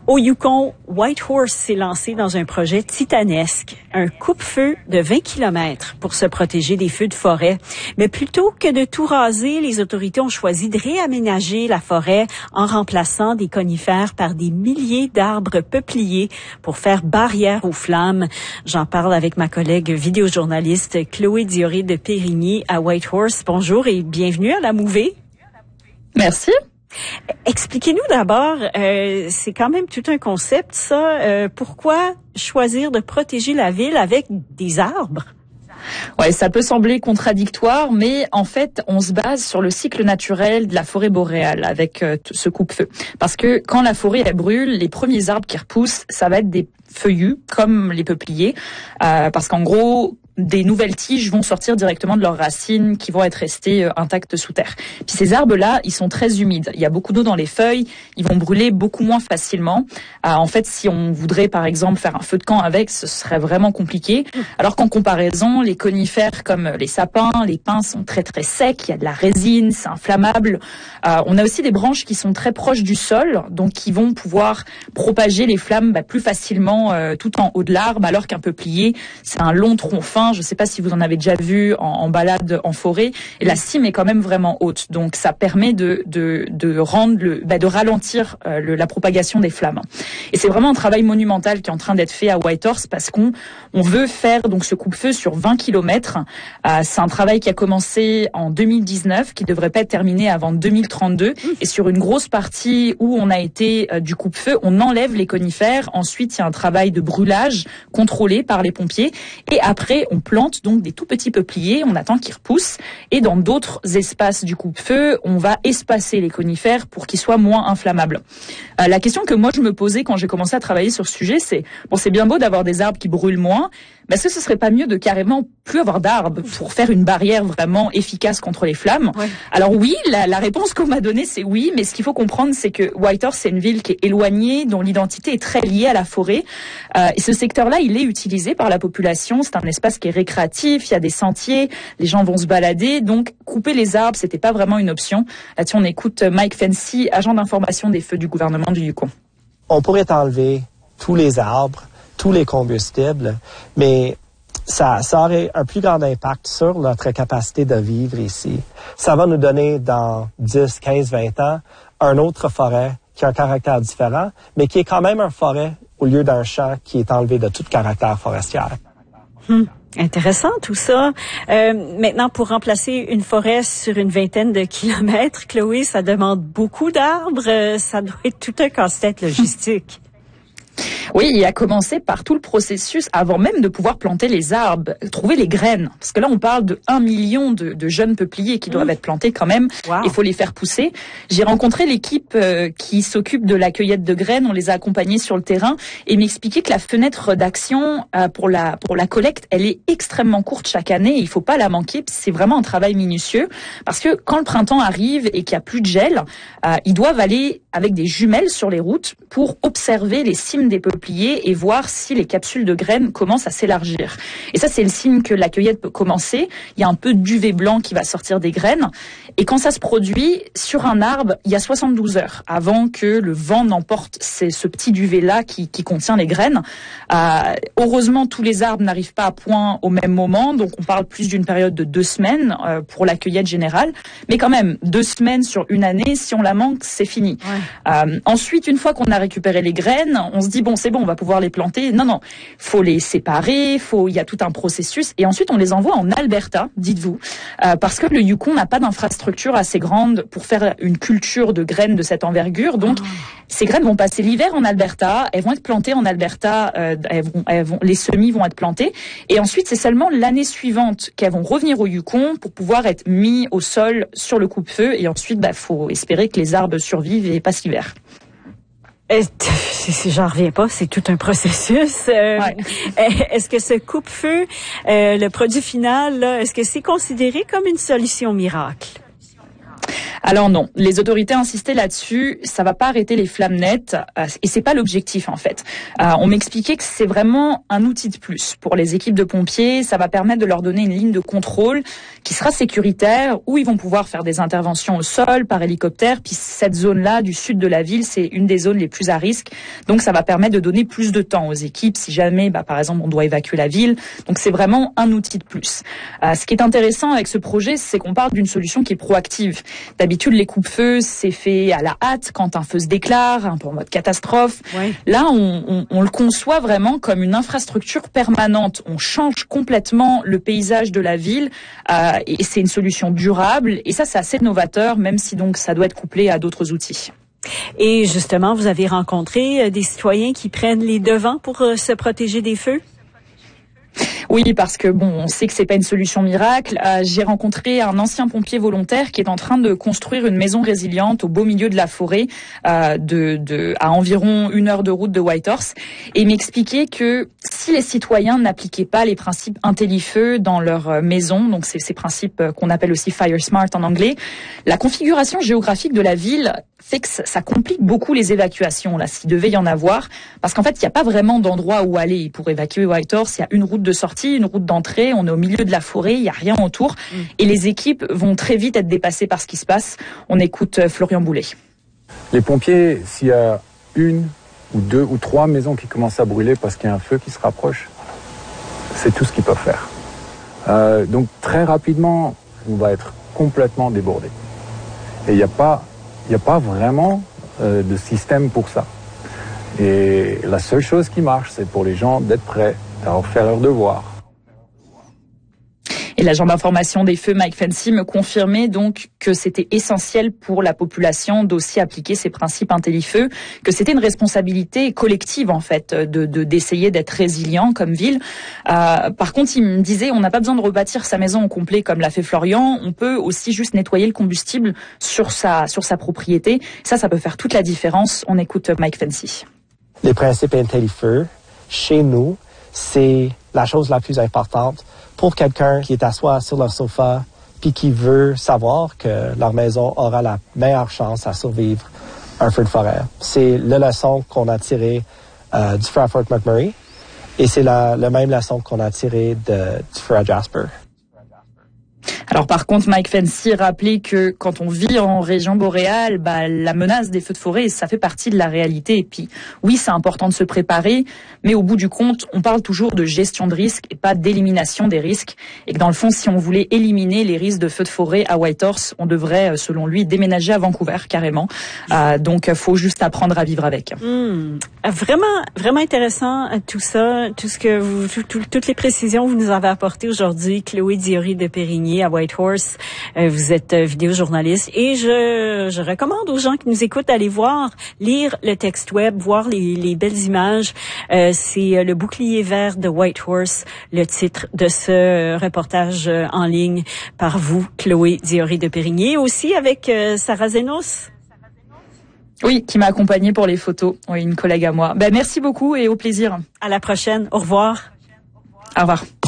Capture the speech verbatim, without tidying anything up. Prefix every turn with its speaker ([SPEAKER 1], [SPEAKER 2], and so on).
[SPEAKER 1] Au Yukon, Whitehorse s'est lancé dans un projet titanesque, un coupe-feu de vingt kilomètres pour se protéger des feux de forêt. Mais plutôt que de tout raser, les autorités ont choisi de réaménager la forêt en remplaçant des conifères par des milliers d'arbres peupliers pour faire barrière aux flammes. J'en parle avec ma collègue vidéojournaliste Chloé Dioré de Périgny à Whitehorse. Bonjour et bienvenue à la Mouvée.
[SPEAKER 2] Merci.
[SPEAKER 1] Expliquez-nous d'abord, euh, c'est quand même tout un concept, ça. Euh, pourquoi choisir de protéger la ville avec des arbres?
[SPEAKER 2] Ouais, ça peut sembler contradictoire, mais en fait, on se base sur le cycle naturel de la forêt boréale avec euh, ce coupe-feu. Parce que quand la forêt elle brûle, les premiers arbres qui repoussent, ça va être des feuillus, comme les peupliers, euh, parce qu'en gros, des nouvelles tiges vont sortir directement de leurs racines qui vont être restées euh, intactes sous terre. Puis ces arbres-là, ils sont très humides. Il y a beaucoup d'eau dans les feuilles, ils vont brûler beaucoup moins facilement. Euh, en fait, si on voudrait par exemple faire un feu de camp avec, ce serait vraiment compliqué. Alors qu'en comparaison, les conifères comme les sapins, les pins sont très très secs, il y a de la résine, c'est inflammable. Euh, on a aussi des branches qui sont très proches du sol, donc qui vont pouvoir propager les flammes bah, plus facilement euh, tout en haut de l'arbre, alors qu'un peuplier, c'est un long tronc fin. Je ne sais pas si vous en avez déjà vu en, en balade en forêt. Et la cime est quand même vraiment haute, donc ça permet de de, de rendre le, bah, de ralentir euh, le, la propagation des flammes. Et c'est vraiment un travail monumental qui est en train d'être fait à Whitehorse parce qu'on on veut faire donc ce coupe-feu sur vingt kilomètres. Euh, c'est un travail qui a commencé en deux mille dix-neuf, qui devrait pas être terminé avant deux mille trente-deux. Et sur une grosse partie où on a été euh, du coupe-feu, on enlève les conifères. Ensuite, il y a un travail de brûlage contrôlé par les pompiers. Et après, on plante donc des tout petits peupliers, on attend qu'ils repoussent. Et dans d'autres espaces du coupe-feu, on va espacer les conifères pour qu'ils soient moins inflammables. Euh, la question que moi je me posais quand j'ai commencé à travailler sur ce sujet, c'est bon, c'est bien beau d'avoir des arbres qui brûlent moins, mais est-ce que ce serait pas mieux de carrément plus avoir d'arbres pour faire une barrière vraiment efficace contre les flammes? Ouais. Alors oui, la, la réponse qu'on m'a donnée, c'est oui, mais ce qu'il faut comprendre, c'est que Whitehorse, c'est une ville qui est éloignée, dont l'identité est très liée à la forêt. Euh, et ce secteur-là, il est utilisé par la population. C'est un espace qui est récréatif, il y a des sentiers, les gens vont se balader. Donc, couper les arbres, c'était pas vraiment une option. Là-dessus, on écoute Mike Fancy, agent d'information des feux du gouvernement du Yukon.
[SPEAKER 3] On pourrait enlever tous les arbres, tous les combustibles, mais ça, ça aurait un plus grand impact sur notre capacité de vivre ici. Ça va nous donner dans dix, quinze, vingt ans une autre forêt qui a un caractère différent, mais qui est quand même une forêt au lieu d'un champ qui est enlevé de tout caractère forestier.
[SPEAKER 1] Hmm. Intéressant tout ça. Euh, maintenant, pour remplacer une forêt sur une vingtaine de kilomètres, Chloé, ça demande beaucoup d'arbres. Ça doit être tout un casse-tête logistique.
[SPEAKER 2] Oui, et à commencer par tout le processus avant même de pouvoir planter les arbres, trouver les graines. Parce que là, on parle de un million de, de jeunes peupliers qui doivent mmh. être plantés quand même. Wow. Il faut les faire pousser. J'ai rencontré l'équipe euh, qui s'occupe de la cueillette de graines. On les a accompagnés sur le terrain et m'expliquait que la fenêtre d'action euh, pour la pour la collecte, elle est extrêmement courte chaque année. Il faut pas la manquer. C'est vraiment un travail minutieux parce que quand le printemps arrive et qu'il y a plus de gel, euh, ils doivent aller avec des jumelles sur les routes pour observer les cimes des peupliers et voir si les capsules de graines commencent à s'élargir. Et ça, c'est le signe que la cueillette peut commencer. Il y a un peu de duvet blanc qui va sortir des graines. Et quand ça se produit, sur un arbre, il y a soixante-douze heures avant que le vent n'emporte ce petit duvet-là qui, qui contient les graines. Euh, heureusement, tous les arbres n'arrivent pas à point au même moment. Donc, on parle plus d'une période de deux semaines euh, pour la cueillette générale. Mais quand même, deux semaines sur une année, si on la manque, c'est fini. Ouais. Euh, ensuite, une fois qu'on a récupéré les graines, on se dit, bon, c'est bon, on va pouvoir les planter. Non, non, faut les séparer, faut, il y a tout un processus. Et ensuite, on les envoie en Alberta, dites-vous, euh, parce que le Yukon n'a pas d'infrastructure assez grande pour faire une culture de graines de cette envergure. Donc, oh. ces graines vont passer l'hiver en Alberta, elles vont être plantées en Alberta, euh, elles vont, elles vont, les semis vont être plantés. Et ensuite, c'est seulement l'année suivante qu'elles vont revenir au Yukon pour pouvoir être mis au sol sur le coupe-feu. Et ensuite, bah, faut espérer que les arbres survivent et passent l'hiver.
[SPEAKER 1] J'en reviens pas, c'est tout un processus. Euh, ouais. Est-ce que ce coupe-feu, euh, le produit final, là, est-ce que c'est considéré comme une solution miracle?
[SPEAKER 2] Alors non, les autorités insistaient là-dessus, ça va pas arrêter les flammes nettes euh, et c'est pas l'objectif en fait. Euh, on m'expliquait que c'est vraiment un outil de plus pour les équipes de pompiers, ça va permettre de leur donner une ligne de contrôle qui sera sécuritaire où ils vont pouvoir faire des interventions au sol, par hélicoptère, puis cette zone-là du sud de la ville, c'est une des zones les plus à risque. Donc ça va permettre de donner plus de temps aux équipes si jamais bah, par exemple on doit évacuer la ville. Donc c'est vraiment un outil de plus. Euh, ce qui est intéressant avec ce projet, c'est qu'on parle d'une solution qui est proactive. D'habitude, les coupe-feux, c'est fait à la hâte quand un feu se déclare, un peu en mode catastrophe.
[SPEAKER 1] Oui.
[SPEAKER 2] Là, on, on, on le conçoit vraiment comme une infrastructure permanente. On change complètement le paysage de la ville euh, et c'est une solution durable. Et ça, c'est assez novateur, même si donc ça doit être couplé à d'autres outils.
[SPEAKER 1] Et justement, vous avez rencontré des citoyens qui prennent les devants pour euh, se protéger des feux?
[SPEAKER 2] Oui, parce que bon, on sait que c'est pas une solution miracle. Euh, j'ai rencontré un ancien pompier volontaire qui est en train de construire une maison résiliente au beau milieu de la forêt, euh, de, de à environ une heure de route de Whitehorse, et il m'expliquait que si les citoyens n'appliquaient pas les principes IntelliFeu dans leur maison, donc c'est ces principes qu'on appelle aussi Fire Smart en anglais, la configuration géographique de la ville fait que ça complique beaucoup les évacuations, là, s'il devait y en avoir, parce qu'en fait, il n'y a pas vraiment d'endroit où aller pour évacuer Whitehorse. Il y a une route de sortie, une route d'entrée, on est au milieu de la forêt, il n'y a rien autour, mmh. et les équipes vont très vite être dépassées par ce qui se passe. On écoute Florian Boulet.
[SPEAKER 4] Les pompiers, s'il y a une ou deux ou trois maisons qui commencent à brûler parce qu'il y a un feu qui se rapproche, c'est tout ce qu'ils peuvent faire. Euh, donc très rapidement, on va être complètement débordé. Et il n'y a pas Il n'y a pas vraiment euh, de système pour ça. Et la seule chose qui marche, c'est pour les gens d'être prêts, à faire leur devoir.
[SPEAKER 2] Et l'agent d'information des feux, Mike Fancy, me confirmait donc que c'était essentiel pour la population d'aussi appliquer ces principes IntelliFeu, que c'était une responsabilité collective en fait, de, de d'essayer d'être résilient comme ville. Euh, par contre, il me disait, on n'a pas besoin de rebâtir sa maison au complet comme l'a fait Florian. On peut aussi juste nettoyer le combustible sur sa sur sa propriété. Ça, ça peut faire toute la différence. On écoute Mike Fancy.
[SPEAKER 3] Les principes IntelliFeu, chez nous, c'est la chose la plus importante pour quelqu'un qui est assis sur leur sofa puis qui veut savoir que leur maison aura la meilleure chance à survivre un feu de forêt. C'est la leçon qu'on a tirée euh, du feu à Fort McMurray et c'est la, la même leçon qu'on a tirée de, du feu à Jasper.
[SPEAKER 2] Alors par contre, Mike Fancy rappelait que quand on vit en région boréale, bah, la menace des feux de forêt, ça fait partie de la réalité. Et puis, oui, c'est important de se préparer, mais au bout du compte, on parle toujours de gestion de risque et pas d'élimination des risques. Et que dans le fond, si on voulait éliminer les risques de feux de forêt à Whitehorse, on devrait, selon lui, déménager à Vancouver carrément. Euh, donc, faut juste apprendre à vivre avec.
[SPEAKER 1] Mmh. Vraiment, vraiment intéressant tout ça, tout ce que vous, tout, tout, toutes les précisions que vous nous avez apportées aujourd'hui, Chloé Diori de Périgny à Whitehorse. Euh, vous êtes euh, vidéojournaliste et je, je recommande aux gens qui nous écoutent d'aller voir, lire le texte web, voir les, les belles images. Euh, c'est euh, le bouclier vert de Whitehorse, le titre de ce euh, reportage euh, en ligne par vous, Chloé Diori de Périgny, aussi avec euh, Sarah Zenos.
[SPEAKER 2] Oui, qui m'a accompagnée pour les photos. Oui, une collègue à moi. Ben merci beaucoup et au plaisir.
[SPEAKER 1] À la prochaine. Au revoir.
[SPEAKER 2] Au revoir.